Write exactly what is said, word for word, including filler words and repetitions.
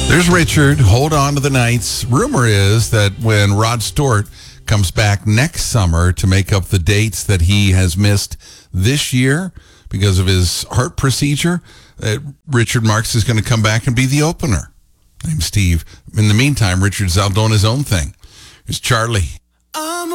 There's Richard. Hold on to the Knights. Rumor is that when Rod Stewart comes back next summer to make up the dates that he has missed this year because of his heart procedure, that Richard Marx is going to come back and be the opener. I'm Steve. In the meantime, Richard's out doing his own thing. Here's Charlie.